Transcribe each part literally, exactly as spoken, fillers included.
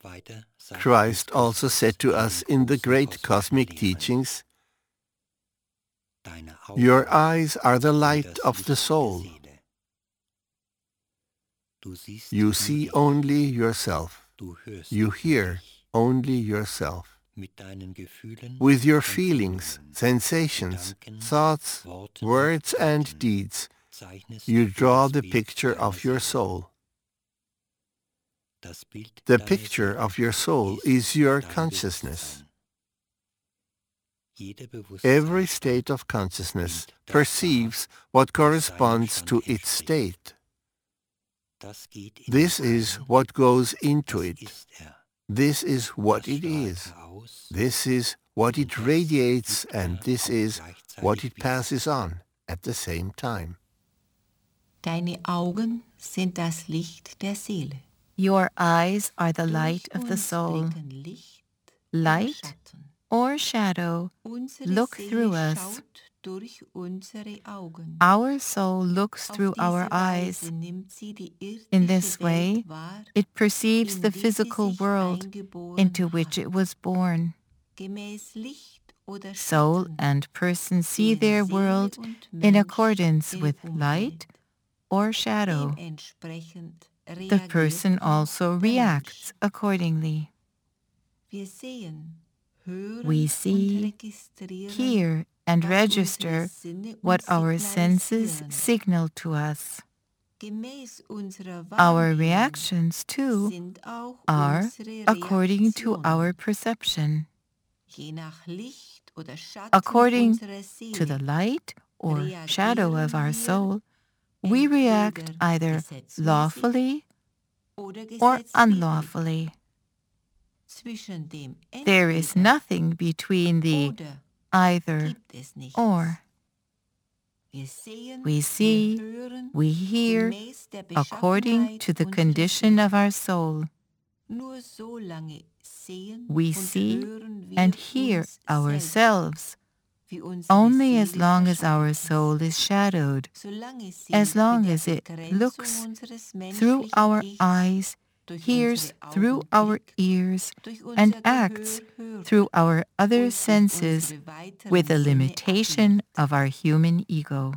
Christ also said to us in the great cosmic teachings, "Your eyes are the light of the soul. You see only yourself. You hear only yourself. With your feelings, sensations, thoughts, words and deeds, you draw the picture of your soul. The picture of your soul is your consciousness. Every state of consciousness perceives what corresponds to its state. This is what goes into it. This is what it is. This is what it radiates, and this is what it passes on at the same time." Deine Augen sind das Licht der Seele. Your eyes are the light of the soul. Light or shadow look through us. Our soul looks through our eyes. In this way, it perceives the physical world into which it was born. Soul and person see their world in accordance with light or shadow. The person also reacts accordingly. We see, hear, and register what our senses signal to us. Our reactions, too, are according to our perception. According to the light or shadow of our soul, we react either lawfully or unlawfully. There is nothing between the either or. We see, we hear, according to the condition of our soul. We see and hear ourselves only as long as our soul is shadowed, as long as it looks through our eyes, hears through our ears, and acts through our other senses with the limitation of our human ego.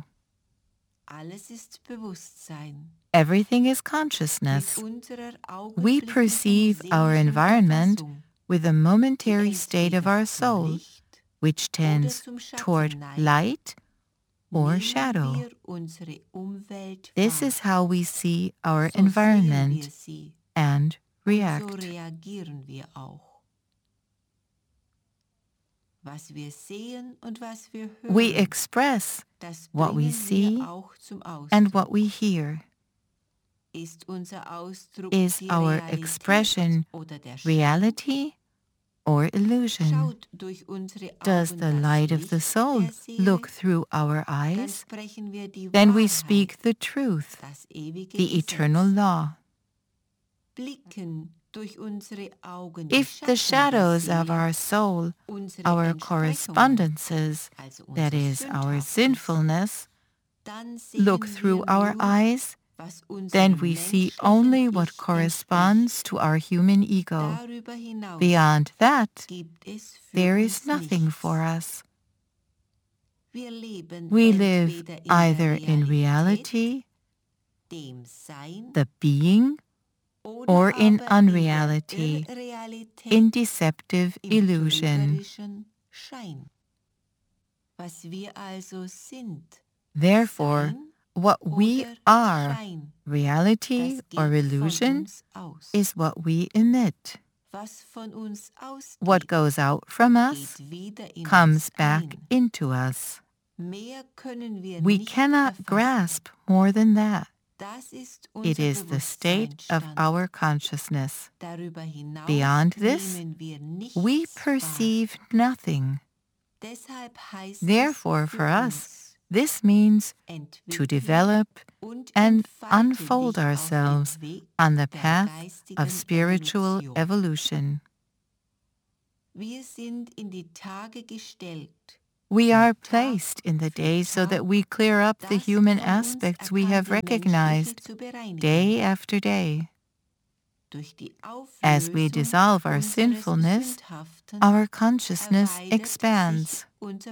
Everything is consciousness. We perceive our environment with a momentary state of our soul, which tends toward light or shadow. This is how we see our environment and react. We express what we see and what we hear. Is our expression reality or illusion? Does the light of the soul look through our eyes? Then we speak the truth, the eternal law. If the shadows of our soul, our correspondences, that is, our sinfulness, look through our eyes, then we see only what corresponds to our human ego. Beyond that, there is nothing for us. We live either in reality, the being, or in unreality, in deceptive illusion. Therefore, what we are, reality or illusion, is what we emit. What goes out from us comes back into us. We cannot grasp more than that. It is the state of our consciousness. Beyond this, we perceive nothing. Therefore, for us, this means to develop and unfold ourselves on the path of spiritual evolution. We are placed in the days so that we clear up the human aspects we have recognized day after day. As we dissolve our sinfulness, our consciousness expands.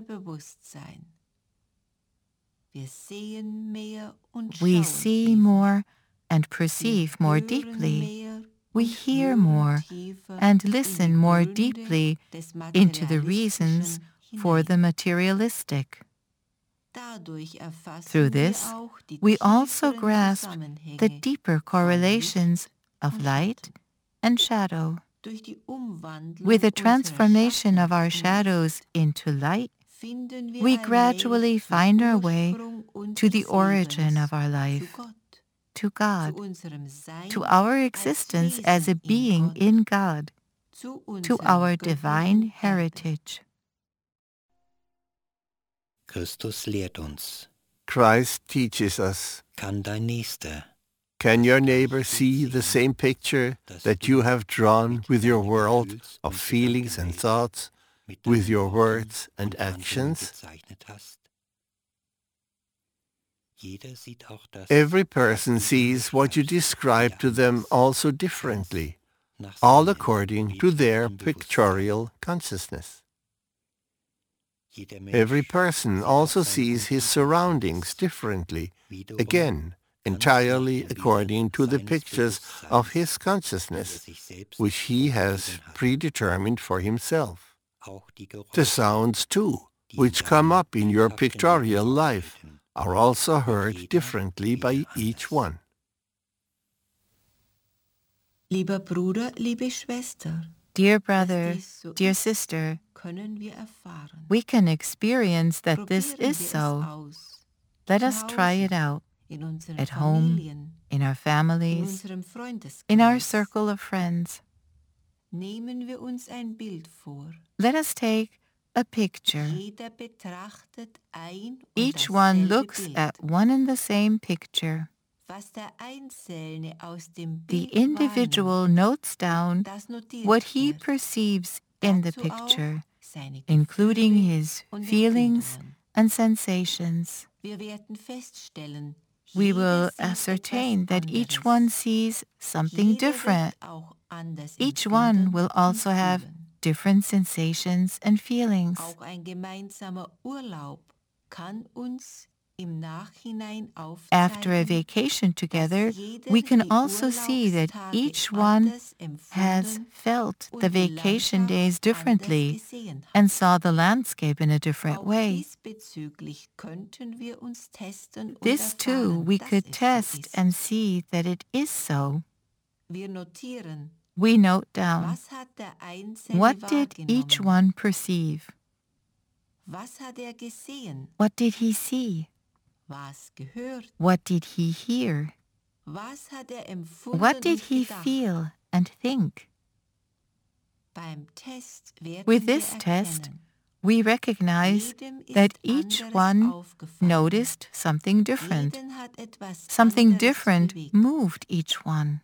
We see more and perceive more deeply. We hear more and listen more deeply into the reasons for the materialistic. Through this, we also grasp the deeper correlations of light and shadow. With the transformation of our shadows into light, we gradually find our way to the origin of our life, to God, to our existence as a being in God, to our divine heritage. Christus lehrt uns. Christ teaches us. Kann dein Nächster, Can your neighbor see the same picture that you have drawn with your world of feelings and thoughts, with your words and actions? Every person sees what you describe to them also differently, all according to their pictorial consciousness. Every person also sees his surroundings differently, again, entirely according to the pictures of his consciousness, which he has predetermined for himself. The sounds, too, which come up in your pictorial life, are also heard differently by each one. Lieber Bruder, liebe Schwester, Dear brother, dear sister, we can experience that this is so. Let us try it out at home, in our families, in our circle of friends. Let us take a picture. Each one looks at one and the same picture. The individual notes down what he perceives in the picture, including his feelings and sensations. We will ascertain that each one sees something different. Each one will also have different sensations and feelings. After a vacation together, we can also see that each one has felt the vacation days differently and saw the landscape in a different way. This too we could test and see that it is so. We note down, what did each one perceive? What did he see? What did he hear? What did he feel and think? With this test, we recognize that each one noticed something different. Something different moved each one.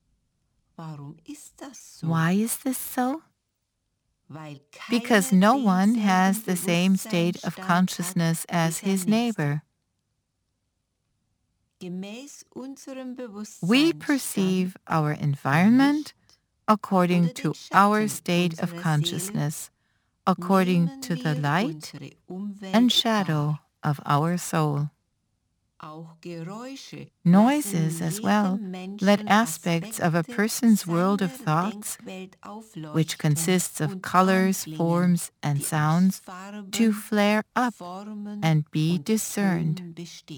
Why is this so? Because no one has the same state of consciousness as his neighbor. We perceive our environment according to our state of consciousness, according to the light and shadow of our soul. Noises as well let aspects of a person's world of thoughts, which consists of colors, forms, and sounds, to flare up and be discerned.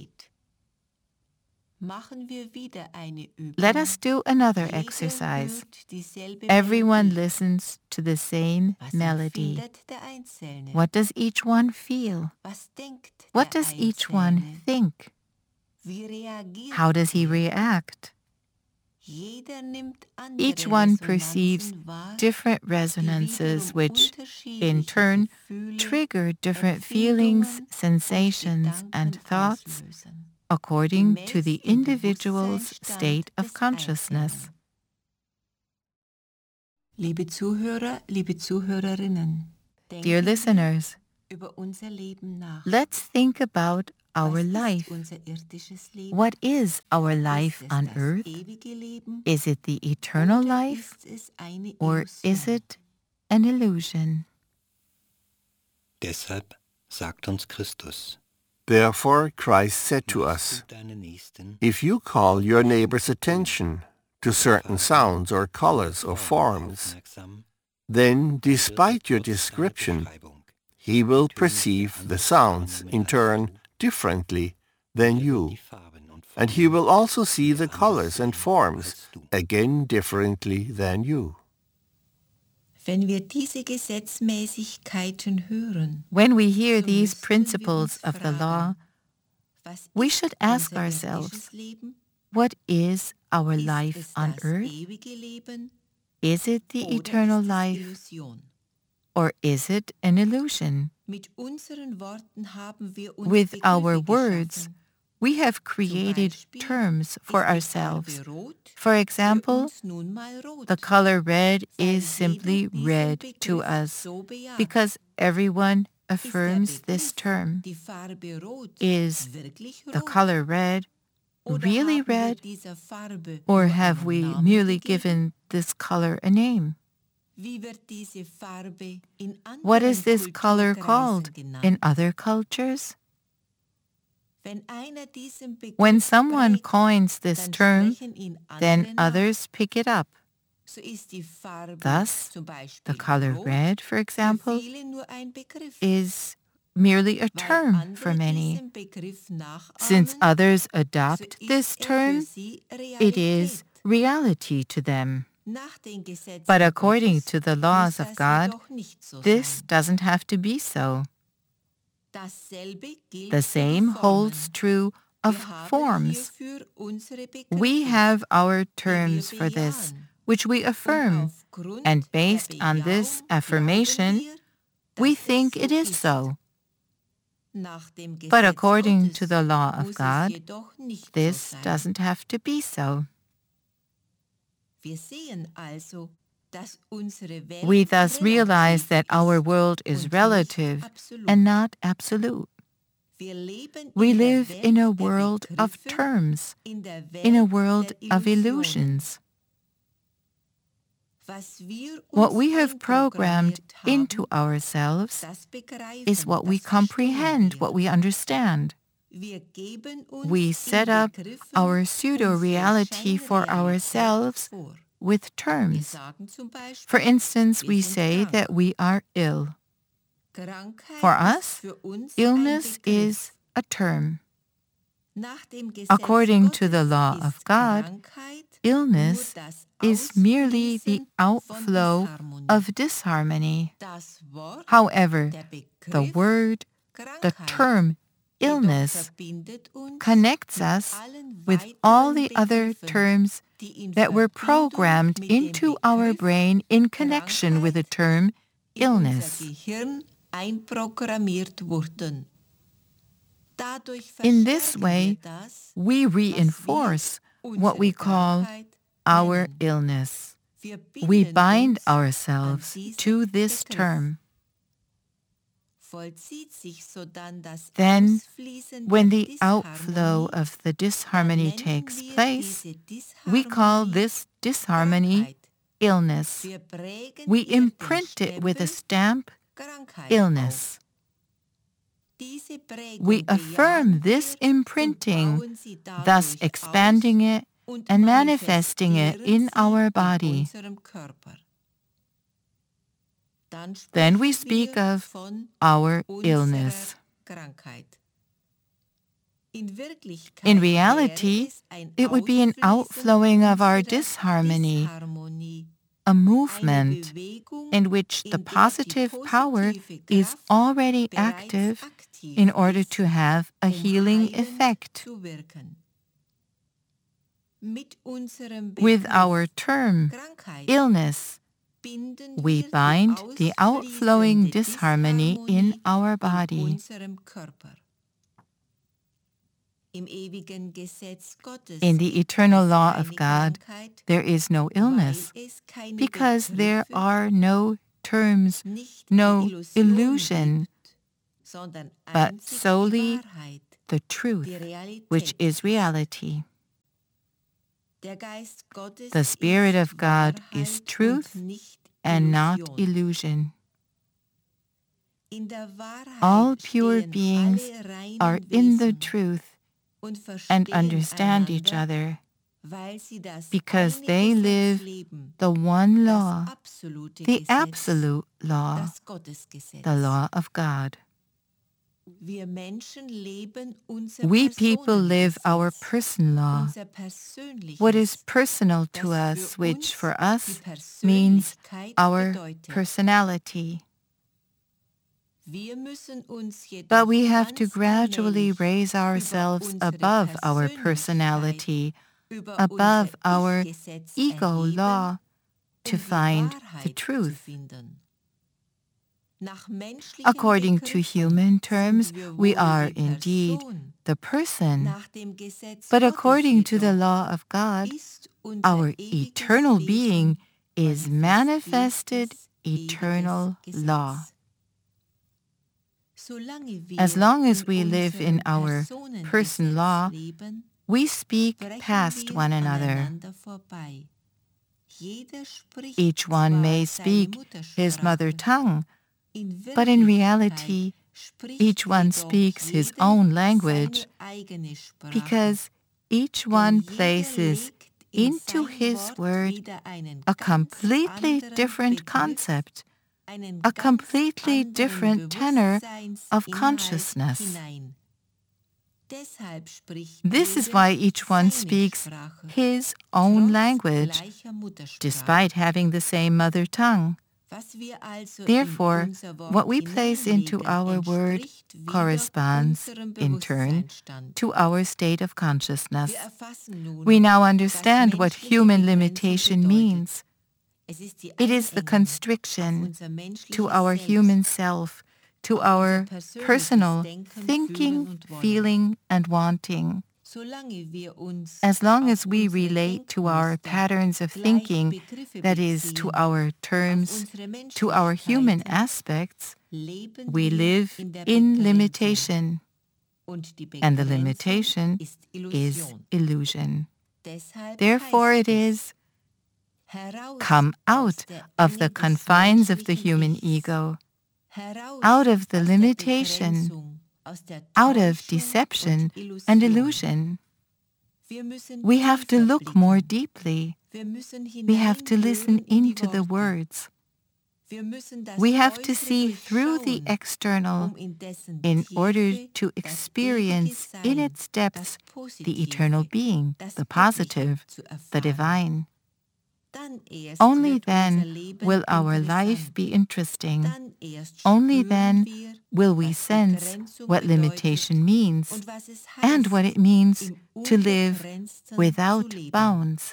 Let us do another exercise. Everyone listens to the same melody. What does each one feel? What does each one think? How does he react? Each one perceives different resonances which, in turn, trigger different feelings, sensations, and thoughts according to the individual's state of consciousness. Liebe Zuhörer, liebe Zuhörerinnen, Dear listeners, let's think about our life? What is our life on earth? Is it the eternal life, or is it an illusion? Deshalb sagt uns Christus, Therefore Christ said to us, if you call your neighbor's attention to certain sounds or colors or forms, then despite your description, he will perceive the sounds in turn differently than you, and he will also see the colors and forms again differently than you. Wenn wir diese Gesetzmäßigkeiten hören, When we hear these principles of the law, we should ask ourselves, what is our life on earth? Is it the eternal life, or is it an illusion? With our words, we have created terms for ourselves. For example, the color red is simply red to us because everyone affirms this term. Is the color red really red, or have we merely given this color a name? What is this color called in other cultures? When someone coins this term, then others pick it up. Thus, the color red, for example, is merely a term for many. Since others adopt this term, it is reality to them. But according to the laws of God, this doesn't have to be so. The same holds true of forms. We have our terms for this, which we affirm, and based on this affirmation, we think it is so. But according to the law of God, this doesn't have to be so. We thus realize that our world is relative and not absolute. We live in a world of terms, in a world of illusions. What we have programmed into ourselves is what we comprehend, what we understand. We set up our pseudo-reality for ourselves with terms. For instance, we say that we are ill. For us, illness is a term. According to the law of God, illness is merely the outflow of disharmony. However, the word, the term illness, connects us with all the other terms that were programmed into our brain in connection with the term illness. In this way, we reinforce what we call our illness. We bind ourselves to this term. Then, when the outflow of the disharmony takes place, we call this disharmony illness. We imprint it with a stamp, illness. We affirm this imprinting, thus expanding it and manifesting it in our body. Then we speak of our illness. In reality, it would be an outflowing of our disharmony, a movement in which the positive power is already active in order to have a healing effect. With our term, illness, we bind the outflowing disharmony in our body. In the eternal law of God, there is no illness, because there are no terms, no illusion, but solely the truth, die Realität. which is reality. Der Geist Gottes The Spirit ist of God is Wahrheit truth und nicht and not Illusion. illusion. In der Wahrheit All pure stehen beings alle reinen are in the Wesen truth und and verstehen understand each einander, other weil sie das because eine they Gesetz live leben, the one das law, absolute the Gesetz, absolute law, das Gottesgesetz. the law of God. Wir Menschen leben unser We people live our Personengesetz, person law, unser persönliches, what is personal to das us, für which uns for die us means Persönlichkeit our bedeutet. personality. Wir müssen uns jedoch But we have to ganz gradually allmählich raise über ourselves unsere above our Persönlichkeit, personality, über above unser our Ich-Gesetz ego erheben, law, to um die find the Wahrheit zu truth. finden. Nach menschlichen According to Begriffen human terms, sind wir we wohl are die indeed Person. the person, Nach dem Gesetz but Gottes according to the jedoch law of God, ist unser our ewiges eternal Wesen being is manifested manifestiertes eternal ewiges law. Gesetz. Solange wir As long as we in live in unserem our Personengesetz person law, leben, we speak brechen past wir one another. aneinander vorbei. Jeder spricht Each one zwar may seine speak his mother Muttersprache, tongue, in but in Wirklichkeit reality, spricht each one jedoch speaks his jeder own language seine eigene Sprache, because each denn one jeder places legt in into sein his Wort word wieder einen a ganz completely anderen different Begriff, concept, einen a ganz completely anderen different tenor of Bewusstseinsinhalt consciousness. hinein. Deshalb spricht This is jeder why each one seine speaks Sprache, his own trotz language, gleicher Muttersprache. despite having the same mother tongue. Was wir also Therefore, in unser Wort what we place into hineinlegen, our word entspricht wieder corresponds, unserem in turn, Bewusstseinsstand. to our state of consciousness. Wir erfassen nun, We now was understand what menschliche human Begrenzung limitation bedeutet. means. Es ist die It is the Einengung constriction auf unser menschliches to our Selbst, human self, to auf our unser persönliches personal Denken, Fühlen thinking, und Wollen. feeling, and wanting. Solange wir uns As long auf as we unsere relate to our Denkmuster, patterns of gleich thinking, Begriffe that is, to beziehen, our auf terms, unsere to our human Menschlichkeiten, aspects, leben we wir live in der in Begrenzung. limitation, Und die and the Begrenzung limitation ist is Illusion. illusion. Deshalb Therefore heißt it es, is, heraus come aus out der of Enge the des confines of the menschlichen human Ichs, ego, heraus out of the aus der limitation, Begrenzung, aus der out of Täuschung deception und Illusion. and illusion. Wir müssen We have to tiefer look more blicken. deeply. Wir müssen We have to listen hineinhören in die into the Worte. words. Wir müssen das We have to Äußere see through the durchschauen, external um in dessen in order Tiefe to das experience ewige in Sein, its depths das Positive, the eternal being, das the Göttliche positive, zu the erfahren. divine. Dann erst Only wird unser then Leben will our life interessant. be interesting. Dann erst Only spüren then wir, will we was sense Begrenzung what bedeutet limitation means und was es and heißt, what it means im to live Unbegrenzten without zu leben. bounds.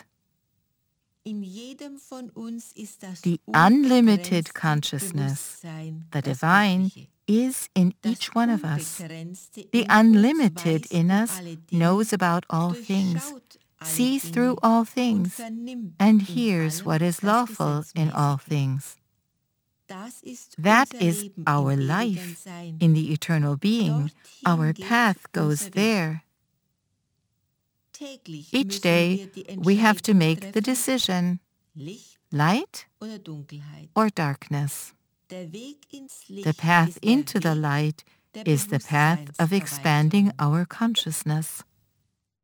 In jedem von uns ist das The unlimited unbegrenzte consciousness, Bewusstsein, the das divine, Göttliche. is in Das each one of us. Unbegrenzte The in uns unlimited weiß in um us alle Dinge, knows about all things, durchschaut alle sees Dinge through all und things, vernimmt and in hears allem what is das lawful in all Gesetzmäßige. things. Das ist That unser is Leben our im ewigen life Sein. in the eternal being. Dorthin Our geht path goes unser Weg. there. Täglich Each müssen day, wir die we have to Entscheidung make the treffen, decision, Licht light oder Dunkelheit. or darkness. Der Weg ins Licht The path ist der into the Weg light der is the path of expanding Bewusstseinserweiterung. our consciousness.